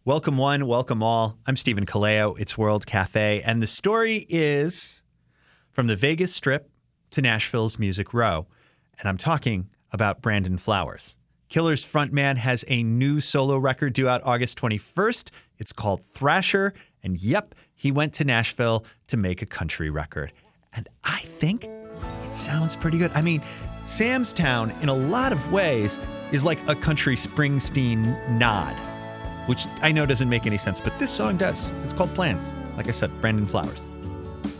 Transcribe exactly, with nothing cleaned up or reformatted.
Welcome one, welcome all. I'm Stephen Kaleo. It's World Cafe. And the story is from the Vegas Strip to Nashville's Music Row. And I'm talking about Brandon Flowers. Killer's frontman has a new solo record due out August twenty-first. It's called Thrasher. And yep, he went to Nashville to make a country record. And I think it sounds pretty good. I mean, Sam's Town, in a lot of ways, is like a country Springsteen nod, which I know doesn't make any sense, but this song does. It's called Plans. Like I said, Brandon Flowers.